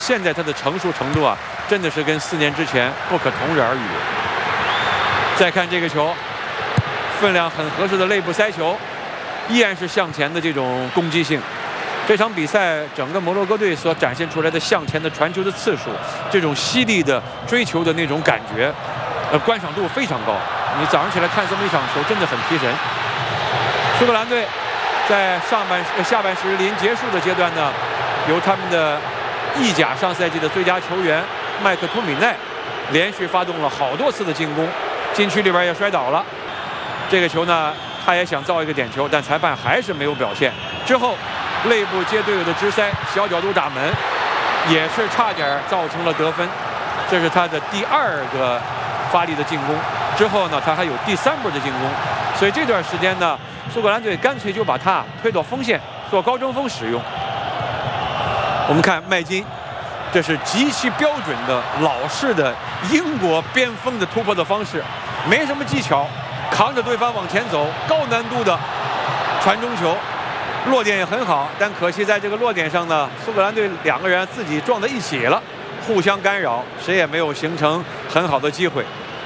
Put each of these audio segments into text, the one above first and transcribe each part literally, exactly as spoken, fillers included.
现在他的成熟程度啊，真的是跟四年之前不可同日而语。再看这个球，分量很合适的肋部塞球，依然是向前的这种攻击性。这场比赛整个摩洛哥队所展现出来的向前的传球的次数，这种犀利的追求的那种感觉，呃，观赏度非常高。你早上起来看这么一场球，真的很提神。苏格兰队在上半呃下半时临结束的阶段呢，由他们的意甲上赛季的最佳球员麦克托米奈连续发动了好多次的进攻，禁区里边也摔倒了。这个球呢，他也想造一个点球，但裁判还是没有表现。之后肋部接队友的直塞，小角度打门，也是差点造成了得分。这是他的第二个发力的进攻。之后呢，他还有第三波的进攻。所以这段时间呢，苏格兰队干脆就把他推到锋线做高中锋使用。我们看麦金，这是极其标准的老式的英国边锋的突破的方式，没什么技巧，扛着对方往前走，高难度的传中球，落点也很好，但可惜在这个落点上呢，苏格兰队两个人自己撞在一起了，互相干扰，谁也没有形成很好的机会。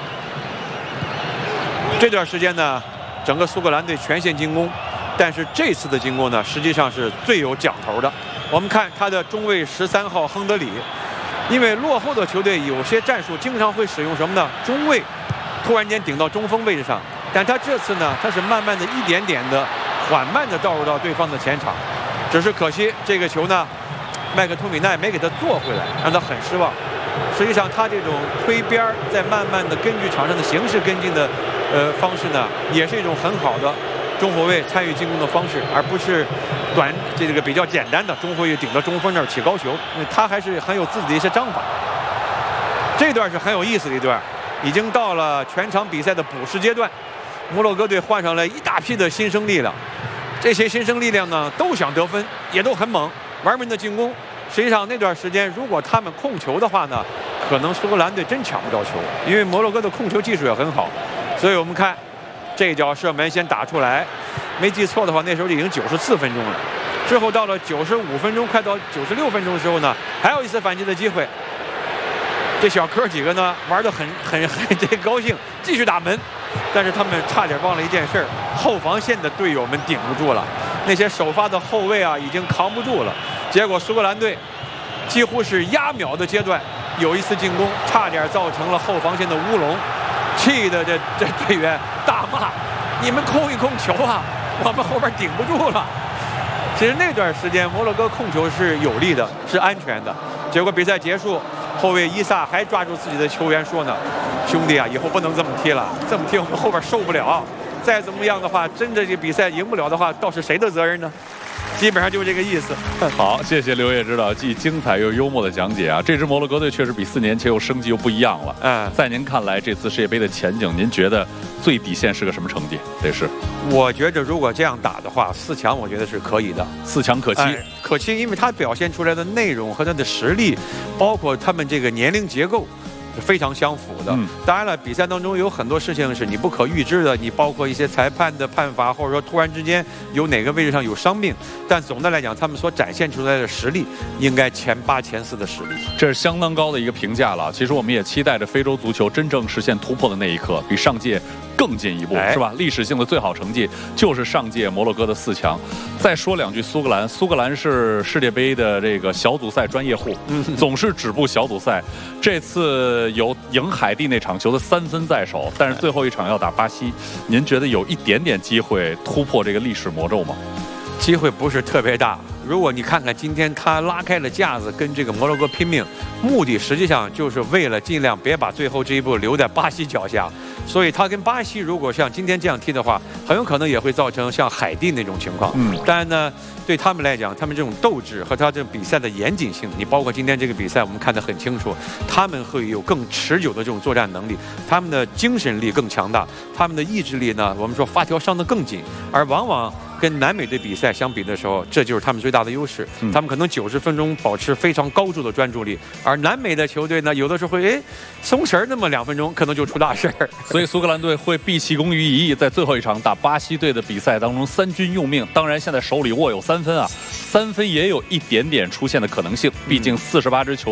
这段时间呢，整个苏格兰队全线进攻，但是这次的进攻呢，实际上是最有讲头的。我们看他的中卫十三号亨德里，因为落后的球队有些战术经常会使用什么呢？中卫突然间顶到中锋位置上，但他这次呢，他是慢慢的一点点的缓慢的倒入到对方的前场，只是可惜这个球呢，麦克托米奈没给他做回来，让他很失望。实际上他这种推边再慢慢的根据场上的形势跟进的呃方式呢，也是一种很好的中后卫参与进攻的方式，而不是短这个比较简单的中后卫顶到中锋那儿起高球。他还是很有自己的一些章法。这段是很有意思的一段，已经到了全场比赛的补时阶段，摩洛哥队换上了一大批的新生力量，这些新生力量呢都想得分，也都很猛，玩命的进攻。实际上那段时间，如果他们控球的话呢，可能苏格兰队真抢不着球，因为摩洛哥的控球技术也很好。所以我们看这一脚射门先打出来，没记错的话，那时候已经九十四分钟了。之后到了九十五分钟，快到九十六分钟的时候呢，还有一次反击的机会。这小哥几个呢玩得很很很这高兴，继续打门。但是他们差点忘了一件事儿，后防线的队友们顶不住了，那些首发的后卫啊已经扛不住了。结果苏格兰队几乎是压秒的阶段，有一次进攻差点造成了后防线的乌龙，气的这这队员大骂：“你们控一控球啊，我们后边顶不住了。”其实那段时间摩洛哥控球是有利的，是安全的。结果比赛结束，后卫伊萨还抓住自己的球员说呢：“兄弟啊，以后不能这么踢了，这么踢我们后边受不了。再怎么样的话，真的这比赛赢不了的话，倒是谁的责任呢？”基本上就是这个意思。 好，谢谢刘烨指导既精彩又幽默的讲解啊！这支摩洛哥队确实比四年前又升级又不一样了。嗯，在您看来，这次世界杯的前景，您觉得最底线是个什么成绩？得是， 我觉得如果这样打的话，四强我觉得是可以的， 四强可期，哎、 可期，因为他表现出来的内容和他的实力，包括他们这个年龄结构。是非常相符的。嗯，当然了，比赛当中有很多事情是你不可预知的，你包括一些裁判的判罚，或者说突然之间有哪个位置上有伤病。但总的来讲，他们所展现出来的实力应该前八、前四的实力， 这是相当高的一个评价了。其实我们也期待着非洲足球真正实现突破的那一刻，比上届更进一步，哎、是吧？历史性的最好成绩就是上届摩洛哥的四强。再说两句苏格兰，苏格兰是世界杯的这个小组赛专业户，嗯、总是止步小组赛。这次有赢海地那场球的三分在手，但是最后一场要打巴西，您觉得有一点点机会突破这个历史魔咒吗？ 机会不是特别大。如果你看看今天他拉开了架子跟这个摩洛哥拼命，目的实际上就是为了尽量别把最后这一步留在巴西脚下。所以他跟巴西如果像今天这样踢的话，很有可能也会造成像海地那种情况。嗯，当然呢，对他们来讲，他们这种斗志和他这种比赛的严谨性，你包括今天这个比赛，我们看得很清楚，他们会有更持久的这种作战能力，他们的精神力更强大，他们的意志力呢，我们说发条上得更紧，而往往跟南美队比赛相比的时候，这就是他们最大的优势。嗯、他们可能九十分钟保持非常高度的专注力，而南美的球队呢，有的时候会哎松神儿那么两分钟，可能就出大事儿。 所以苏格兰队会毕其功于一役，在最后一场打巴西队的比赛当中三军用命。当然，现在手里握有三分啊，三分也有一点点出现的可能性，毕竟四十八支球。